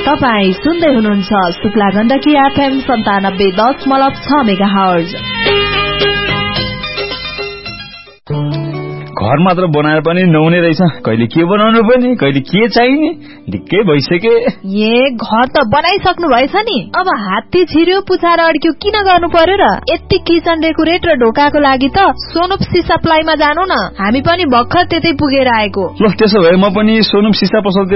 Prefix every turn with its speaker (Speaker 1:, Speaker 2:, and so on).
Speaker 1: तपाईं सुन्दै हुनुहुन्छ शुक्ला गण्डकी FM 97.6 मेगाहर्ज।
Speaker 2: घर मात्र बनाएर पनि नहुने रहेछ, कहिले के बनाउनु पर्ने, कहिले के चाहिने, ढिक्कै भइसके।
Speaker 1: घर त बनाइसक्नु भएछ नि, अब हात्ती छिर्यो पुछाएर अड्क्यो किन गर्नु पर्यो र? यति किचन डेकोरेट र ढोकाको लागि त सोनुप सिसा सप्लाईमा जानु न, हामी पनि भर्खर त्यतै पुगेर आएको।
Speaker 2: ल त्यसो भए म पनि सोनुप सिसा पसलतिर